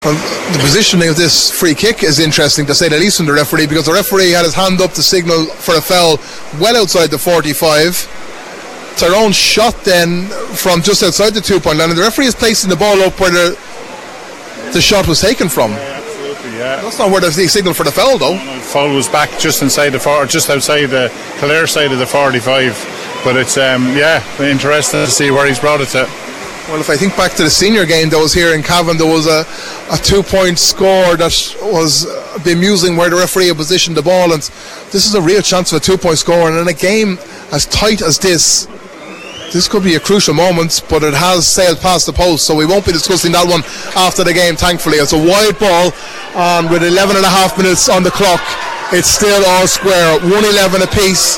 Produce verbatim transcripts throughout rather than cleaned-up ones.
Well, the positioning of this free kick is interesting to say the least from the referee, because the referee had his hand up to signal for a foul well outside the forty-five. Tyrone shot then from just outside the two-point line, and the referee is placing the ball up where the the shot was taken from. Yeah, absolutely, yeah. That's not where the signal for the foul, though. No, no, the foul was back just inside the four, just outside the Kildare side of the forty-five. But it's um, yeah, interesting to see where he's brought it to. Well, if I think back to the senior game that was here in Cavan, there was a, a two-point score that was bemusing where the referee had positioned the ball, and this is a real chance of a two-point score. And in a game as tight as this, this could be a crucial moment, but it has sailed past the post, so we won't be discussing that one after the game, thankfully. It's a wide ball, and with eleven and a half minutes on the clock, it's still all square, one eleven apiece.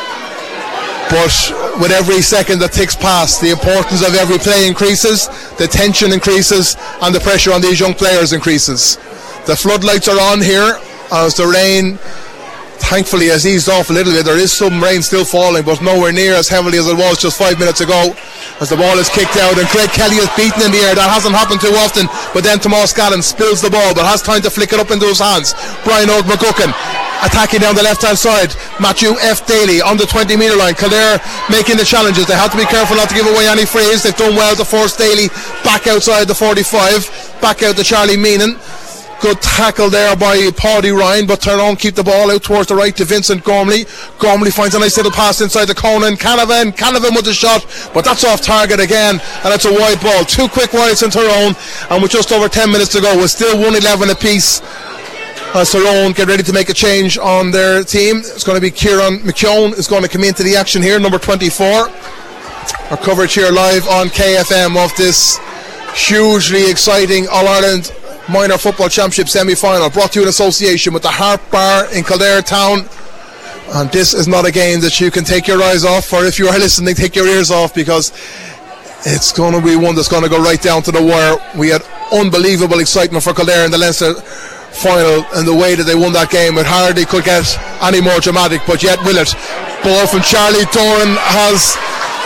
But with every second that ticks past, the importance of every play increases, the tension increases, and the pressure on these young players increases. The floodlights are on here as the rain thankfully has eased off a little bit. There is some rain still falling, but nowhere near as heavily as it was just five minutes ago, as the ball is kicked out and Craig Kelly is beaten in the air. That hasn't happened too often, but then Tomas Gallen spills the ball but has time to flick it up into his hands. Brian Og McGuckin attacking down the left hand side. Matthew F. Daly on the twenty metre line. Kildare making the challenges. They have to be careful not to give away any frees. They've done well to force Daly back outside the forty-five, back out to Charlie Meenan. Good tackle there by Paddy Ryan, but Tyrone keep the ball out towards the right to Vincent Gormley. Gormley finds a nice little pass inside the Conan. Canavan, Canavan with the shot, but that's off target again, and it's a wide ball. Two quick wides in Tyrone, and with just over ten minutes to go, we're still one eleven apiece. As Tyrone get ready to make a change on their team, it's going to be Kieran McKeown is going to come into the action here, number twenty-four. Our coverage here live on K F M of this hugely exciting All-Ireland Minor Football Championship semi-final, brought to you in association with the Harp Bar in Kildare Town. And this is not a game that you can take your eyes off, or if you are listening, take your ears off, because it's going to be one that's going to go right down to the wire. We had unbelievable excitement for Kildare in the Leinster final, and the way that they won that game, it hardly could get any more dramatic, but yet will it. Ball from Charlie Doran has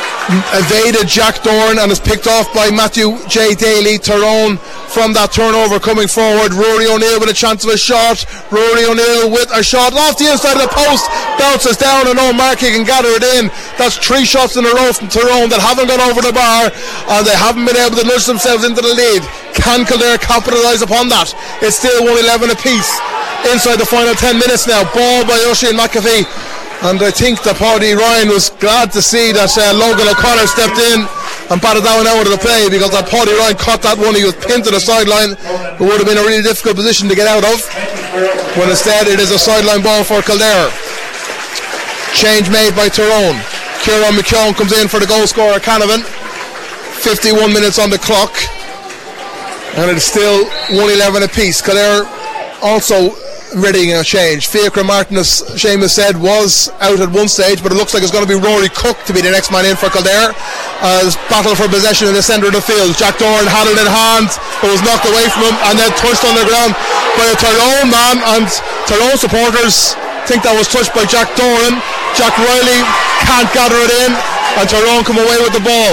evaded Jack Doran and is picked off by Matthew J. Daly. Tyrone from that turnover coming forward. Rory O'Neill with a chance of a shot. Rory O'Neill with a shot off the inside of the post, bounces down, and O'Markey can gather it in. That's three shots in a row from Tyrone that haven't gone over the bar, and they haven't been able to nudge themselves into the lead. Can Kildare capitalise upon that? It's still one eleven apiece inside the final ten minutes now. Ball by Oisin McAfee, and I think that Paddy Ryan was glad to see that uh, Logan O'Connor stepped in and batted down out of the play, because that Paddy Ryan caught that one. He was pinned to the sideline. It would have been a really difficult position to get out of, when instead it is a sideline ball for Kildare. Change made by Tyrone. Kieran McKeown comes in for the goal scorer Canavan. fifty-one minutes on the clock, and it's still one eleven apiece. Kildare also readying a change. Fiacre Martin, as Seamus said, was out at one stage, but it looks like it's going to be Rory Cook to be the next man in for Kildare. As battle for possession in the centre of the field. Jack Doran had it in hand, but was knocked away from him and then touched on the ground by a Tyrone man, and Tyrone supporters think that was touched by Jack Doran. Jack Riley can't gather it in, and Tyrone come away with the ball.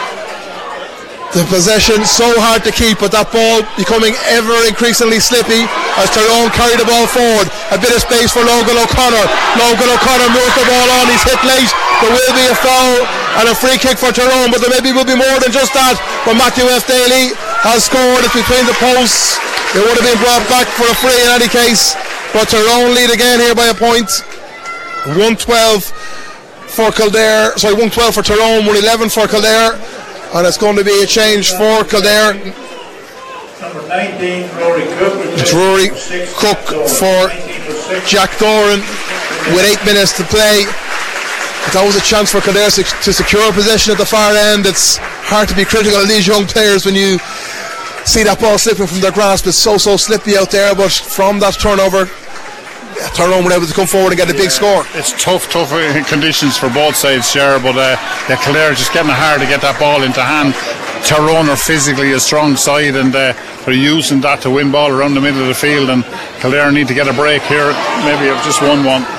The possession so hard to keep, but that ball becoming ever increasingly slippy as Tyrone carry the ball forward. A bit of space for Logan O'Connor. Logan O'Connor moves the ball on. He's hit late. There will be a foul and a free kick for Tyrone, but there maybe will be more than just that. But Matthew F. Daly has scored. It's between the posts. It would have been brought back for a free in any case, but Tyrone lead again here by a point. one twelve for Kildare. Sorry, one twelve for Tyrone, one eleven for Kildare. And it's going to be a change for Kildare. Number nineteen, Rory Cook. It's Rory Cook for Jack Doran with eight minutes to play. That was a chance for Kildare to secure possession at the far end. It's hard to be critical of these young players when you see that ball slipping from their grasp. It's so, so slippy out there, but from that turnover, Tyrone were able to come forward and get a big yeah, score. It's tough, tough conditions for both sides, sure, but uh, yeah, Kildare just getting it hard to get that ball into hand. Tyrone are physically a strong side, and uh, they're using that to win ball around the middle of the field, and Kildare need to get a break here, maybe have just won one.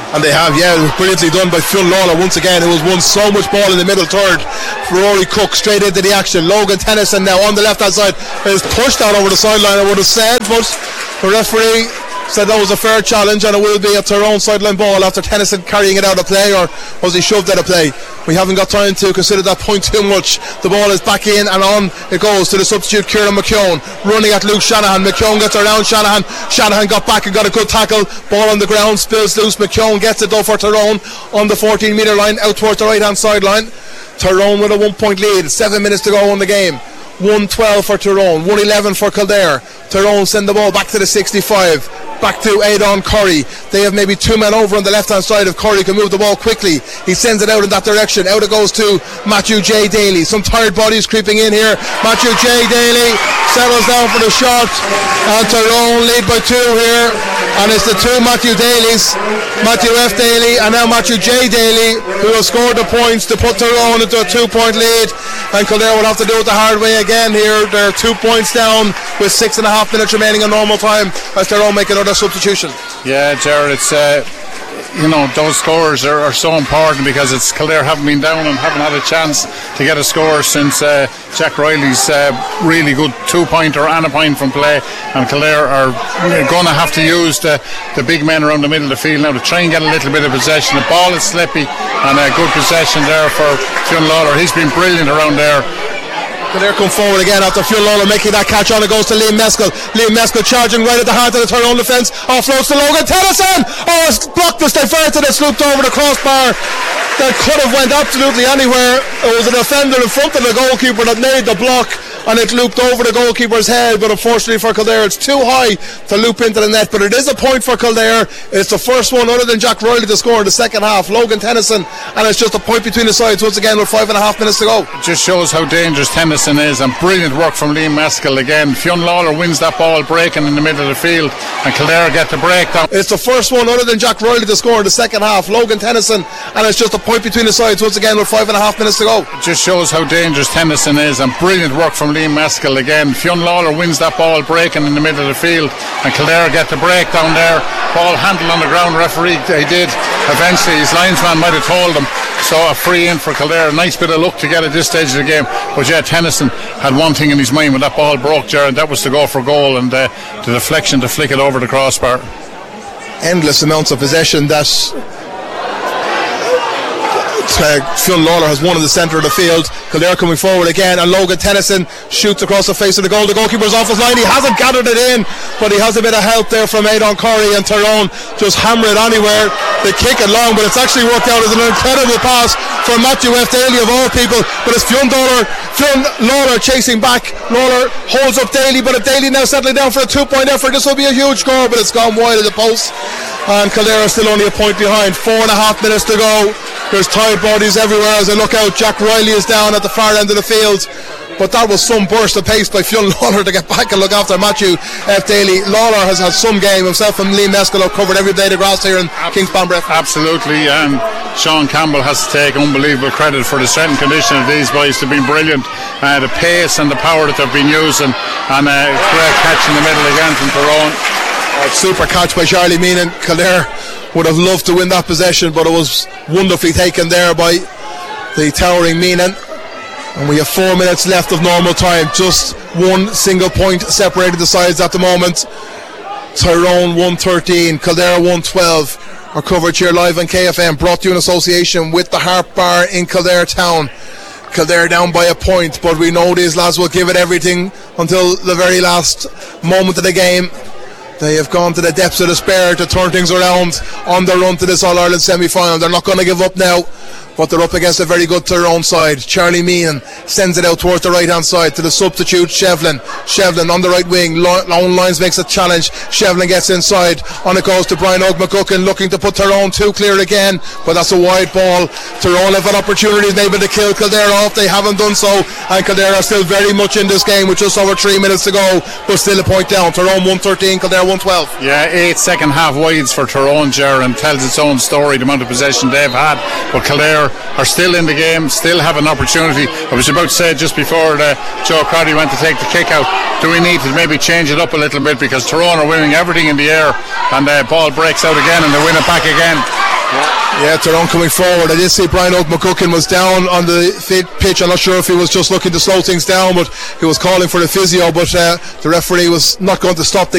And they have, yeah, it was brilliantly done by Phil Lawler once again, who has won so much ball in the middle third. Rory Cook straight into the action. Logan Tennyson now on the left hand side is pushed out over the sideline, I would have said, but the referee said that was a fair challenge and it will be a Tyrone sideline ball after Tennyson carrying it out of play, or was he shoved out of play? We haven't got time to consider that point too much. The ball is back in and on it goes to the substitute Kieran McKeown, running at Luke Shanahan. McKeown gets around Shanahan. Shanahan got back and got a good tackle. Ball on the ground, spills loose. McKeown gets it though for Tyrone on the fourteen metre line out towards the right hand sideline. Tyrone with a one point lead, seven minutes to go in the game. one twelve for Tyrone, one eleven for Kildare. Tyrone send the ball back to the sixty-five, back to Aidan Curry. They have maybe two men over on the left hand side if Curry can move the ball quickly. He sends it out in that direction. Out it goes to Matthew J. Daly. Some tired bodies creeping in here. Matthew J. Daly settles down for the shot and Tyrone lead by two here, and it's the two Matthew Dalys, Matthew F. Daly and now Matthew J. Daly, who have scored the points to put Tyrone into a two point lead, and Kildare will have to do it the hard way again here. They're two points down with six and a half minutes remaining in normal time as Tyrone make another substitution. Yeah, Jared, it's uh, you know, those scores are, are so important because it's Kildare haven't been down and haven't had a chance to get a score since uh, Jack Riley's uh, really good two-pointer and a point from play, and Kildare are going to have to use the, the big men around the middle of the field now to try and get a little bit of possession. The ball is slippy and a good possession there for Fionn Lawler. He's been brilliant around there. Kildare come forward again after Fionn Lawler making that catch on. It goes to Liam Meskel. Liam Meskel charging right at the heart of the Tyrone defence. Offloads to Logan Tennyson. Oh, it's blocked, it's diverted, it's looped over the crossbar. That could have went absolutely anywhere. It was a defender in front of the goalkeeper that made the block, and it looped over the goalkeeper's head, but unfortunately for Kildare it's too high to loop into the net. But it is a point for Kildare. It's the first one other than Jack Riley to score in the second half, Logan Tennyson, and it's just a point between the sides once again with five and a half minutes to go. It just shows how dangerous Tennyson is, and brilliant work from Liam Meskel again. Fionn Lawler wins that ball breaking in the middle of the field, and Kildare get the breakdown. It's the first one other than Jack Riley to score in the second half, Logan Tennyson, and it's just a point between the sides once again with five and a half minutes to go. It just shows how dangerous Tennyson is, and brilliant work from Liam Meskel again. Fionn Lawler wins that ball breaking in the middle of the field, and Kildare get the breakdown there. Ball handled on the ground, referee he did eventually, his linesman might have told him, so a free in for Kildare. Nice bit of luck to get at this stage of the game, but yeah, Tennyson had one thing in his mind when that ball broke, Jared, that was to go for goal, and uh, the deflection to flick it over the crossbar. Endless amounts of possession that Uh, Fionn Lawler has won in the centre of the field. Kildare coming forward again, and Logan Tennyson shoots across the face of the goal. The goalkeeper's off his line. He hasn't gathered it in, but he has a bit of help there from Aidan Curry, and Tyrone just hammer it anywhere. They kick it long, but it's actually worked out as an incredible pass from Matthew F. Daly of all people. But it's Fionn Lawler, Fionn Lawler chasing back. Lawler holds up Daly, but if Daly now settling down for a two-point effort, this will be a huge score, but it's gone wide of the post, and Kildare are still only a point behind. Four and a half minutes to go. There's tired bodies everywhere as I look out. Jack Riley is down at the far end of the field, but that was some burst of pace by Fionn Lawler to get back and look after Matthew F. Daly. Lawler has had some game. Himself and Liam Meskel have covered every blade of grass here in Ab- Kingspan Breffni. Absolutely, and Sean Campbell has to take unbelievable credit for the strength and condition of these boys. They've been brilliant. Uh, the pace and the power that they've been using, and a uh, great catch in the middle again from Tyrone. Oh, super catch by Charlie Meenan. Kildare would have loved to win that possession, but it was wonderfully taken there by the towering Meenan. And we have four minutes left of normal time. Just one single point separated the sides at the moment. Tyrone one thirteen, Kildare one twelve. Our coverage here live on K F M, brought to you in association with the Harp Bar in Kildare Town. Kildare down by a point, but we know these lads will give it everything until the very last moment of the game. They have gone to the depths of despair to turn things around on their run to this All-Ireland semi-final. They're not going to give up now, but they're up against a very good Tyrone side. Charlie Meenan sends it out towards the right-hand side to the substitute Shevlin. Shevlin on the right wing. Lone Lines makes a challenge. Shevlin gets inside. On it goes to Brian Ogmacookin, looking to put Tyrone too clear again, but that's a wide ball. Tyrone have an opportunity maybe to kill Kildare off. They haven't done so, and Kildare are still very much in this game with just over three minutes to go, but still a point down. Tyrone one thirteen, Kildare one twelve. Yeah, eight second half wides for Tyrone, Ger, and tells its own story, the amount of possession they've had. But Kildare are still in the game, still have an opportunity. I was about to say just before the, Joe Crowdy went to take the kick out, do we need to maybe change it up a little bit, because Tyrone are winning everything in the air, and the ball breaks out again and they win it back again. Yeah, Tyrone coming forward. I did see Brian O'Mcguckin was down on the pitch. I'm not sure if he was just looking to slow things down, but he was calling for the physio, but uh, the referee was not going to stop the